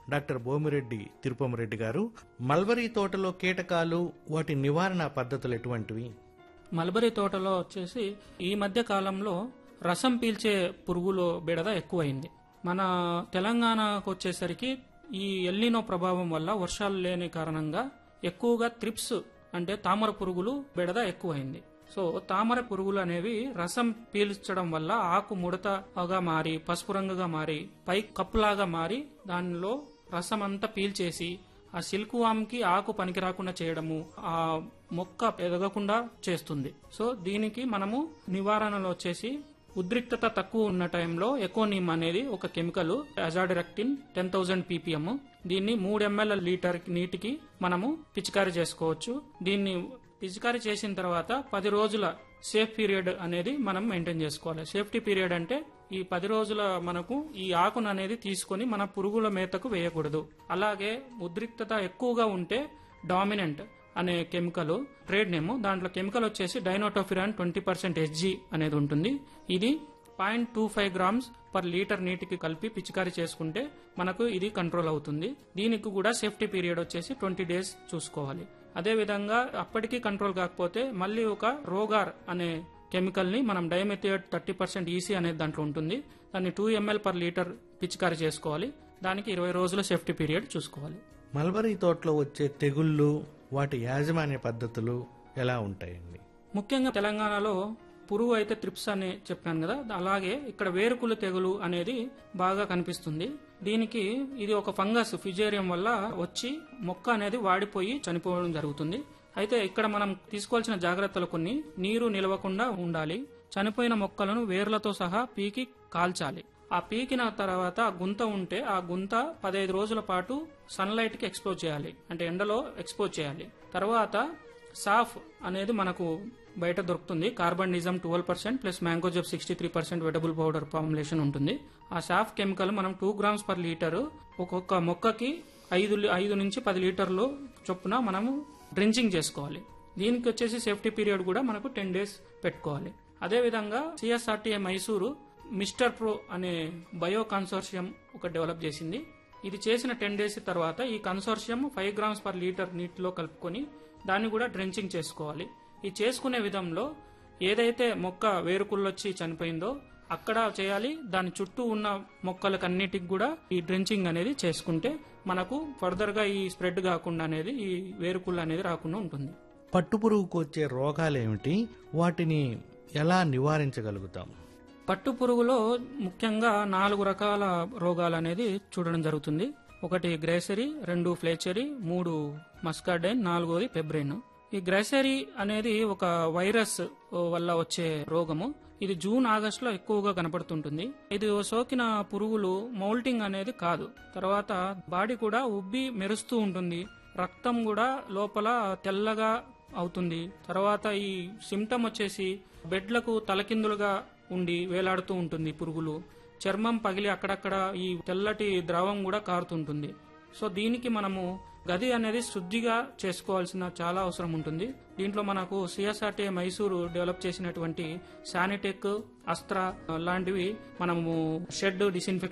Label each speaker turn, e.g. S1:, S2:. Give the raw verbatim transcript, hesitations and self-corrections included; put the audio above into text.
S1: Doctor భోమిరెడ్డి తిరుపమరెడ్డి గారు. Mulberry తోటలో కీటకాలు, వాటి నివారణ పద్ధతులు ఎటువంటివి?
S2: మల్బరీ తోటలో వచ్చేసి ఈ మధ్య కాలంలో రసం పీల్చే పురుగుల బెడద ఎక్కువైంది. మన తెలంగాణకు వచ్చేసరికి ఈ ఎల్నినో ప్రభావం వల్ల వర్షాలు లేని కారణంగా ఎక్కువగా త్రిప్స్ అంటే తామర పురుగులు బెడద ఎక్కువైంది. సో తామర పురుగులు అనేవి రసం పీల్చడం వల్ల ఆకు ముడతగా మారి పసుపు రంగుగా మారి పై కప్పులాగా మారి దానిలో రసం అంతా పీల్చేసి ఆ సిల్క్ వామ్ కి ఆకు పనికి రాకుండా చేయడము, ఆ మొక్క ఎదగకుండా చేస్తుంది. సో దీనికి మనము నివారణలో వచ్చేసి ఉద్రిక్తత తక్కువ ఉన్న టైంలో ఎకోనిమ్ అనేది ఒక chemical azadirachtin ten thousand ppm, దీన్ని మూడు ఎంఎల్ లీటర్ నీటికి మనము పిచికారీ చేసుకోవచ్చు. దీన్ని పిచికారీ చేసిన తర్వాత పది రోజుల సేఫ్ పీరియడ్ అనేది మనం మెయింటైన్ చేసుకోవాలి. సేఫ్టీ పీరియడ్ అంటే ఈ పది రోజుల మనకు ఈ ఆకును అనేది తీసుకుని మన పురుగుల మేతకు వేయకూడదు. అలాగే ఉద్రిక్తత ఎక్కువగా ఉంటే డామినెంట్ అనే కెమికల్ ట్రేడ్ నేమ్, దాంట్లో కెమికల్ వచ్చేసి డైనోటోఫిరాన్ ట్వంటీ పర్సెంట్ ఎస్జీ అనేది ఉంటుంది. ఇది point two five grams per litre నీటికి కలిపి పిచికారీ చేసుకుంటే మనకు ఇది కంట్రోల్ అవుతుంది. దీనికి కూడా సేఫ్టీ పీరియడ్ వచ్చేసి ట్వంటీ డేస్ చూసుకోవాలి. అదేవిధంగా అప్పటికీ కంట్రోల్ కాకపోతే మళ్ళీ ఒక రోగార్ అనే కెమికల్ ని మనం డైమెథియోడ్ థర్టీ పర్సెంట్ ఈసీ అనేది దాంట్లో ఉంటుంది. దాన్ని టూ ఎంఎల్ పర్ లీటర్ పిచికారీ చేసుకోవాలి. దానికి ఇరవై రోజుల సేఫ్టీ పీరియడ్ చూసుకోవాలి.
S1: మల్బరీ తోటలో వచ్చే తెగుళ్లు, వాటి యాజమాన్య పద్ధతులు ఎలా ఉంటాయండి?
S2: ముఖ్యంగా తెలంగాణలో పురుగు అయితే త్రిప్స్ అని చెప్పాను కదా, అలాగే ఇక్కడ వేరుకులు తెగులు అనేది బాగా కనిపిస్తుంది. దీనికి ఇది ఒక ఫంగస్ ఫిజేరియం వల్ల వచ్చి మొక్క అనేది వాడిపోయి చనిపోవడం జరుగుతుంది. అయితే ఇక్కడ మనం తీసుకోవాల్సిన జాగ్రత్తలు కొన్ని: నీరు నిలవకుండా ఉండాలి, చనిపోయిన మొక్కలను వేర్లతో సహా పీకి కాల్చాలి. ఆ పీకిన తర్వాత ఆ గుంత ఉంటే ఆ గుంత పదహైదు రోజుల పాటు సన్లైట్ కి ఎక్స్పోజ్ చేయాలి, అంటే ఎండలో ఎక్స్పోజ్ చేయాలి. తర్వాత సాఫ్ అనేది మనకు బయట దొరుకుతుంది. కార్బనిజం twelve percent plus mancozeb sixty three percent wettable powder formulation ఉంటుంది. ఆ సాఫ్ కెమికల్ మనం టూ గ్రామ్స్ పర్ లీటర్ ఒక్కొక్క మొక్కకి ఐదు ఐదు నుంచి పది లీటర్లు చొప్పున మనము డ్రించింగ్ చేసుకోవాలి. దీనికి వచ్చేసి సేఫ్టీ పీరియడ్ కూడా మనకు టెన్ డేస్ పెట్టుకోవాలి. అదేవిధంగా సిఎస్ఆర్టీఏ మైసూరు మిస్టర్ ప్రో అనే బయో కన్సోర్షియం ఒక డెవలప్ చేసింది. ఇది చేసిన టెన్ డేస్ తర్వాత ఈ consortium five grams per litre నీటిలో కలుపుకొని దాన్ని కూడా డ్రెంచింగ్ చేసుకోవాలి. ఈ చేసుకునే విధంలో ఏదైతే మొక్క వేరుకుళ్ళొచ్చి చనిపోయిందో అక్కడ చేయాలి. దాని చుట్టూ ఉన్న మొక్కలకన్నిటికి కూడా ఈ డ్రెంచింగ్ అనేది చేసుకుంటే మనకు ఫర్దర్ గా ఈ స్ప్రెడ్ కాకుండా అనేది ఈ వేరుకుళ్ళు అనేది రాకుండా ఉంటుంది.
S1: పట్టుపురుగుకు వచ్చే రోగాలేమిటి? వాటిని ఎలా నివారించగలుగుతాం?
S2: పట్టు పురుగులో ముఖ్యంగా నాలుగు రకాల రోగాలు అనేది చూడడం జరుగుతుంది. ఒకటి గ్రేసరీ, రెండు ఫ్లేచరీ, మూడు మస్కార్డైన్, నాలుగోది పెబ్రైన్. ఈ గ్రేసరీ అనేది ఒక వైరస్ వల్ల వచ్చే రోగము. ఇది జూన్ ఆగస్టు లో ఎక్కువగా కనపడుతుంటుంది. ఇది సోకిన పురుగులు మౌల్టింగ్ అనేది కాదు. తర్వాత బాడీ కూడా ఉబ్బి మెరుస్తూ ఉంటుంది. రక్తం కూడా లోపల తెల్లగా అవుతుంది. తర్వాత ఈ సిమ్టమ్ వచ్చేసి బెడ్లకు తలకిందులుగా ఉండి వేలాడుతూ ఉంటుంది పురుగులు. చర్మం పగిలి అక్కడక్కడ ఈ తెల్లటి ద్రవం కూడా కారుతుంటుంది. సో దీనికి మనము గది అనేది శుద్ధిగా చేసుకోవాల్సిన చాలా అవసరం ఉంటుంది. దీంట్లో మనకు సిఎస్ఆర్టీఏ మైసూరు డెవలప్ చేసినటువంటి శానిటెక్, అస్త్రా లాంటివి మనము షెడ్ డిస్ఇన్ఫెక్షన్